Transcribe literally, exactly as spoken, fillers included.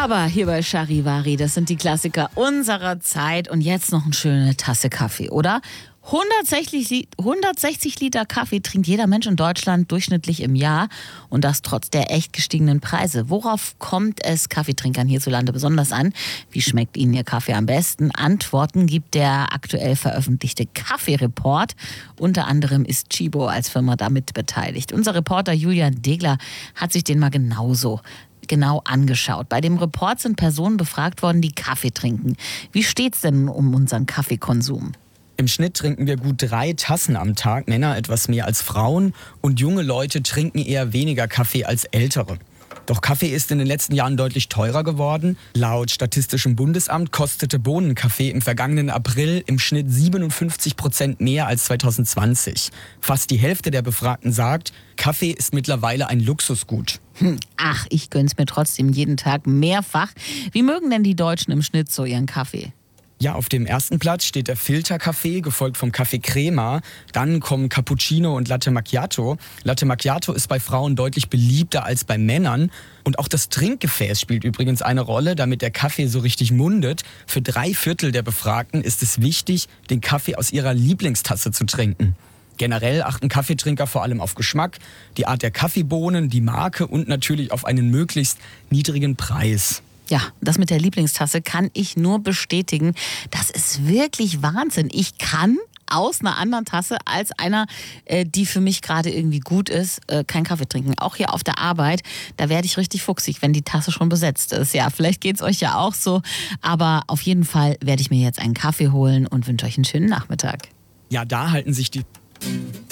Aber hier bei Charivari, das sind die Klassiker unserer Zeit. Und jetzt noch eine schöne Tasse Kaffee, oder? hundertsechzig, Li- hundertsechzig Liter Kaffee trinkt jeder Mensch in Deutschland durchschnittlich im Jahr. Und das trotz der echt gestiegenen Preise. Worauf kommt es Kaffeetrinkern hierzulande besonders an? Wie schmeckt ihnen ihr Kaffee am besten? Antworten gibt der aktuell veröffentlichte Kaffee-Report. Unter anderem ist Chibo als Firma damit beteiligt. Unser Reporter Julian Degler hat sich den mal genauso genau angeschaut. Bei dem Report sind Personen befragt worden, die Kaffee trinken. Wie steht's denn um unseren Kaffeekonsum? Im Schnitt trinken wir gut drei Tassen am Tag, Männer etwas mehr als Frauen, und junge Leute trinken eher weniger Kaffee als ältere. Doch Kaffee ist in den letzten Jahren deutlich teurer geworden. Laut Statistischem Bundesamt kostete Bohnenkaffee im vergangenen April im Schnitt siebenundfünfzig Prozent mehr als zwanzig zwanzig. Fast die Hälfte der Befragten sagt, Kaffee ist mittlerweile ein Luxusgut. Hm, ach, ich gönn's mir trotzdem jeden Tag mehrfach. Wie mögen denn die Deutschen im Schnitt so ihren Kaffee? Ja, auf dem ersten Platz steht der Filterkaffee, gefolgt vom Kaffee Crema. Dann kommen Cappuccino und Latte Macchiato. Latte Macchiato ist bei Frauen deutlich beliebter als bei Männern. Und auch das Trinkgefäß spielt übrigens eine Rolle, damit der Kaffee so richtig mundet. Für drei Viertel der Befragten ist es wichtig, den Kaffee aus ihrer Lieblingstasse zu trinken. Generell achten Kaffeetrinker vor allem auf Geschmack, die Art der Kaffeebohnen, die Marke und natürlich auf einen möglichst niedrigen Preis. Ja, das mit der Lieblingstasse kann ich nur bestätigen. Das ist wirklich Wahnsinn. Ich kann aus einer anderen Tasse als einer, äh, die für mich gerade irgendwie gut ist, äh, keinen Kaffee trinken. Auch hier auf der Arbeit, da werde ich richtig fuchsig, wenn die Tasse schon besetzt ist. Ja, vielleicht geht's euch ja auch so. Aber auf jeden Fall werde ich mir jetzt einen Kaffee holen und wünsche euch einen schönen Nachmittag. Ja, da halten sich die